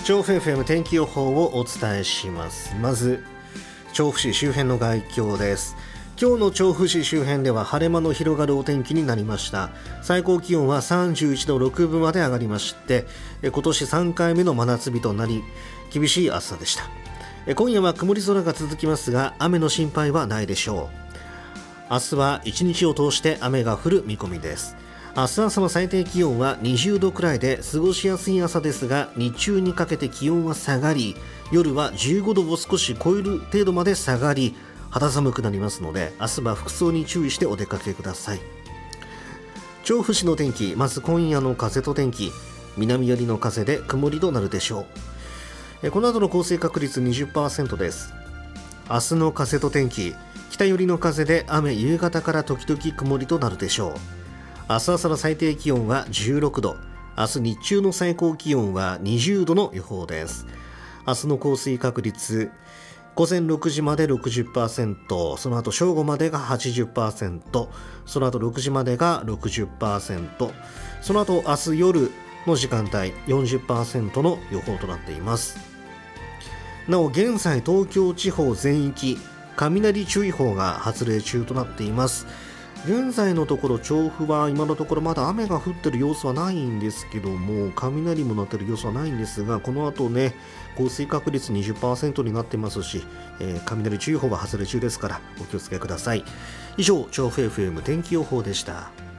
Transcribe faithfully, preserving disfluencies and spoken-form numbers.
調布 エフエム 天気予報をお伝えします。まず調布市周辺の外況です。今日の調布市周辺では晴れ間の広がるお天気になりました。最高気温はさんじゅういちどろくぶまで上がりまして、今年さんかいめの真夏日となり厳しい暑さでした。今夜は曇り空が続きますが、雨の心配はないでしょう。明日は一日を通して雨が降る見込みです。明日朝の最低気温はにじゅうどくらいで過ごしやすい朝ですが、日中にかけて気温は下がり、夜はじゅうごどを少し超える程度まで下がり、肌寒くなりますので、明日は服装に注意してお出かけください。調布市の天気、まず今夜の風と天気、南寄りの風で曇りとなるでしょう。この後の降水確率 にじゅっパーセント です。明日の風と天気、北寄りの風で雨、夕方から時々曇りとなるでしょう。明日朝の最低気温はじゅうろくど、明日日中の最高気温はにじゅうどの予報です。明日の降水確率、午前ろくじまで ろくじゅっパーセント、その後正午までが はちじゅっパーセント、その後ろくじまでが ろくじゅっパーセント、その後明日夜の時間帯 よんじゅっパーセント の予報となっています。なお現在東京地方全域雷注意報が発令中となっています。現在のところ調布は今のところまだ雨が降ってる様子はないんですけども、雷も鳴ってる様子はないんですが、この後ね、降水確率 にじゅっパーセント になってますし、えー、雷注意報が発令中ですからお気をつけください。以上、調布 エフエム 天気予報でした。